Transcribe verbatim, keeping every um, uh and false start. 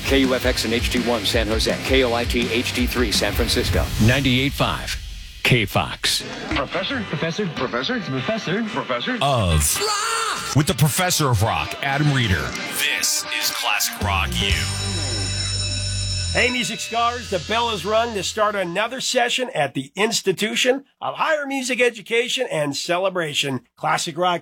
K U F X and H D one San Jose. K O I T H D three San Francisco. ninety-eight point five K Fox. Professor? Professor? Professor? Professor? Professor? Of rock! With the Professor of Rock, Adam Reeder. This is Classic Rock U. Hey, music scholars, the bell is rung to start another session at the Institution of Higher Music Education and Celebration. Classic Rock